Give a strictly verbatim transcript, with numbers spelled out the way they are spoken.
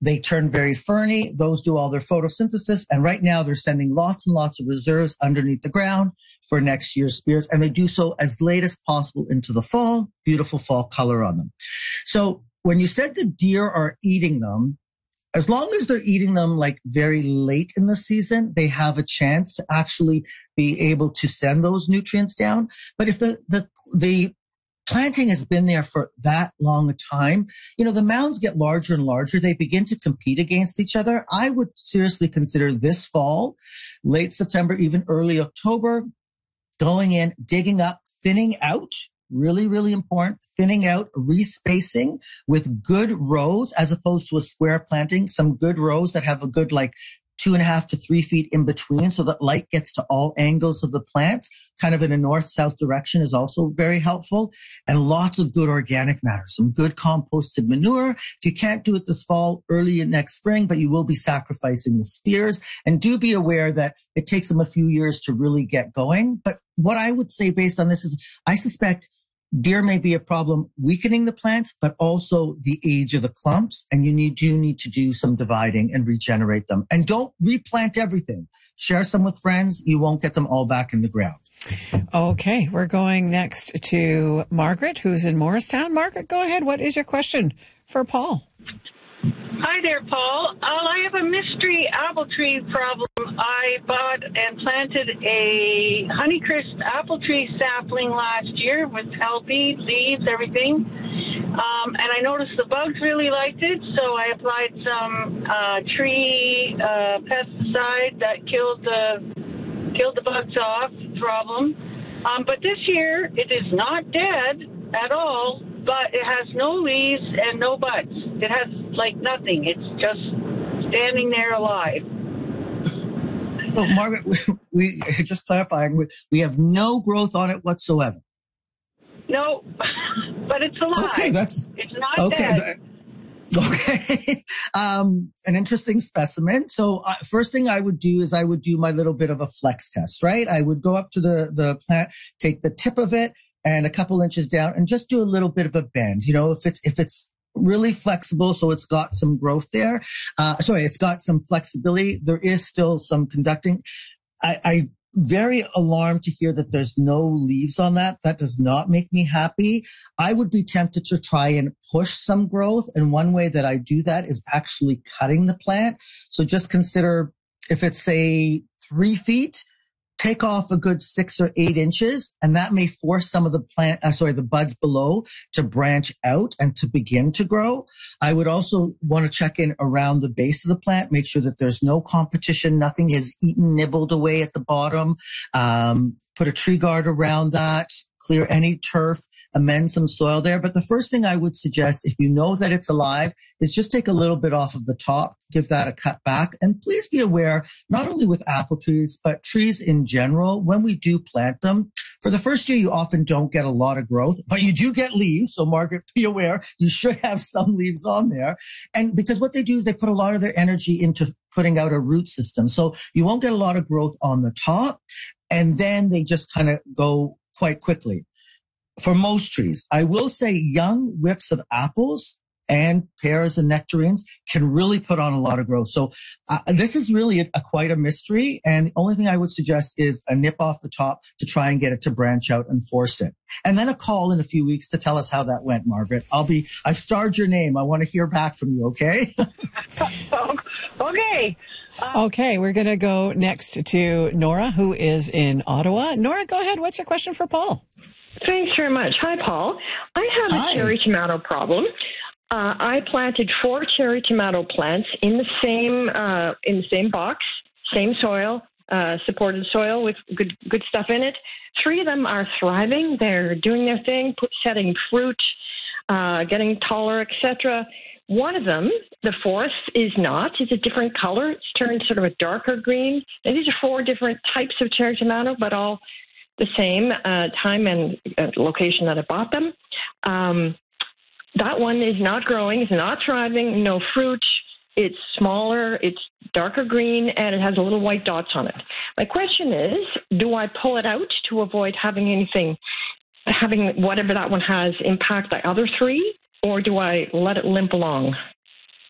They turn very ferny. Those do all their photosynthesis. And right now they're sending lots and lots of reserves underneath the ground for next year's spears. And they do so as late as possible into the fall. Beautiful fall color on them. So when you said the deer are eating them, as long as they're eating them like very late in the season, they have a chance to actually be able to send those nutrients down. But if the, the, the planting has been there for that long a time, you know, the mounds get larger and larger. They begin to compete against each other. I would seriously consider this fall, late September, even early October, going in, digging up, thinning out. Really, really important. Thinning out, respacing with good rows as opposed to a square planting. Some good rows that have a good like two and a half to three feet in between so that light gets to all angles of the plants, kind of in a north-south direction is also very helpful. And lots of good organic matter, some good composted manure. If you can't do it this fall, early in next spring, but you will be sacrificing the spears. And do be aware that it takes them a few years to really get going. But what I would say based on this is I suspect deer may be a problem weakening the plants, but also the age of the clumps. And you need, do need to do some dividing and regenerate them. And don't replant everything. Share some with friends. You won't get them all back in the ground. Okay. We're going next to Margaret, who's in Morristown. Margaret, go ahead. What is your question for Paul? Hi there, Paul. Uh, I have a mystery apple tree problem. I bought and planted a Honeycrisp apple tree sapling last year with healthy leaves, everything. Um, and I noticed the bugs really liked it, so I applied some uh, tree uh, pesticide that killed the killed the bugs off problem. Um, but this year, it is not dead at all, but it has no leaves and no buds. It has, like, nothing. It's just standing there alive. So, Margaret, we, we just clarifying, we, we have no growth on it whatsoever. No, but it's alive. Okay, that's... It's not okay, dead. Okay. um, an interesting specimen. So uh, first thing I would do is I would do my little bit of a flex test, right? I would go up to the, the plant, take the tip of it and a couple inches down and just do a little bit of a bend. You know, if it's, if it's really flexible, so it's got some growth there. Uh, sorry, it's got some flexibility. There is still some conducting. I, I very alarmed to hear that there's no leaves on that. That does not make me happy. I would be tempted to try and push some growth. And one way that I do that is actually cutting the plant. So just consider if it's, say, three feet, take off a good six or eight inches, and that may force some of the plant, uh, sorry, the buds below to branch out and to begin to grow. I would also want to check in around the base of the plant, make sure that there's no competition, nothing has eaten, nibbled away at the bottom. Um, put a tree guard around that, clear any turf, amend some soil there. But the first thing I would suggest, if you know that it's alive, is just take a little bit off of the top, give that a cut back. And please be aware, not only with apple trees, but trees in general, when we do plant them, for the first year, you often don't get a lot of growth, but you do get leaves. So Margaret, be aware, you should have some leaves on there. And because what they do is they put a lot of their energy into putting out a root system. So you won't get a lot of growth on the top. And then they just kind of go quite quickly. For most trees, I will say young whips of apples and pears and nectarines can really put on a lot of growth. So uh, this is really a, a quite a mystery. And the only thing I would suggest is a nip off the top to try and get it to branch out and force it. And then a call in a few weeks to tell us how that went, Margaret. I'll be, I've starred your name. I want to hear back from you. Okay. Okay. Uh, okay. We're going to go next to Nora, who is in Ottawa. Nora, go ahead. What's your question for Paul? Thanks very much. Hi, Paul. I have Hi. a cherry tomato problem. Uh, I planted four cherry tomato plants in the same uh, in the same box, same soil, uh, supported soil with good good stuff in it. Three of them are thriving; they're doing their thing, put, setting fruit, uh, getting taller, et cetera. One of them, the fourth, is not. It's a different color. It's turned sort of a darker green. And these are four different types of cherry tomato, but all the same uh, time and uh, location that I bought them. Um, that one is not growing, it's not thriving, no fruit. It's smaller, it's darker green, and it has little white dots on it. My question is, do I pull it out to avoid having anything, having whatever that one has impact the other three, or do I let it limp along?